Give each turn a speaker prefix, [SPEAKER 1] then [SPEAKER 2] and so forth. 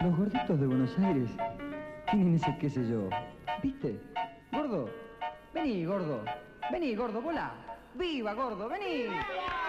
[SPEAKER 1] Los gorditos de Buenos Aires tienen ese qué sé yo. ¿Viste? Gordo, vení, gordo. Vení, gordo, volá. ¡Viva, gordo, vení!